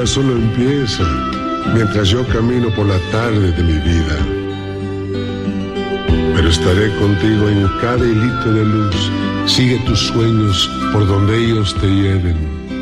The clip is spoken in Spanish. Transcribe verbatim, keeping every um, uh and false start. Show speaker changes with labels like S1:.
S1: día solo empieza mientras yo camino por la tarde de mi vida. Pero estaré contigo en cada hilito de luz. Sigue tus sueños por donde ellos te lleven.